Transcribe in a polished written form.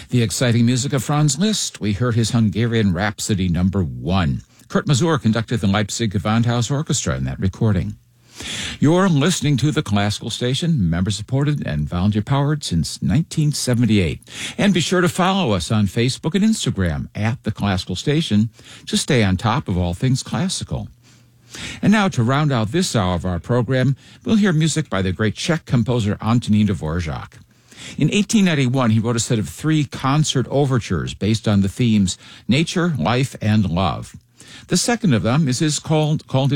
The exciting music of Franz Liszt. We heard his Hungarian Rhapsody number 1. Kurt Masur conducted the Leipzig Gewandhaus Orchestra in that recording. You're listening to the Classical Station, member-supported and volunteer-powered since 1978. And be sure to follow us on Facebook and Instagram at the Classical Station to stay on top of all things classical. And now, to round out this hour of our program, we'll hear music by the great Czech composer Antonín Dvořák. In 1891, he wrote a set of 3 concert overtures based on the themes nature, life, and love. The second of them is called